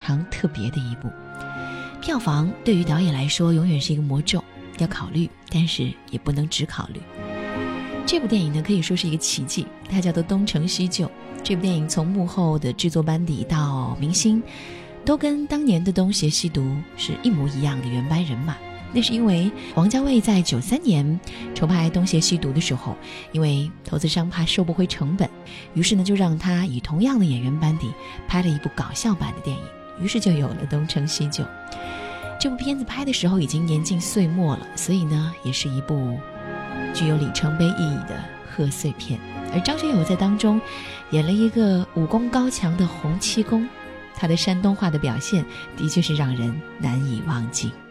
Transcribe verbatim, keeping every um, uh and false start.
常特别的一部。票房对于导演来说永远是一个魔咒，要考虑，但是也不能只考虑。这部电影呢可以说是一个奇迹，它叫做东成西就。这部电影从幕后的制作班底到明星都跟当年的东邪西毒是一模一样的原班人马。那是因为王家卫在九三年筹拍东邪西毒的时候，因为投资商怕收不回成本，于是呢就让他以同样的演员班底拍了一部搞笑版的电影，于是就有了东成西就。这部片子拍的时候已经年近岁末了，所以呢也是一部具有里程碑意义的贺岁片。而张学友在当中演了一个武功高强的洪七公，他的山东话的表现的确是让人难以忘记。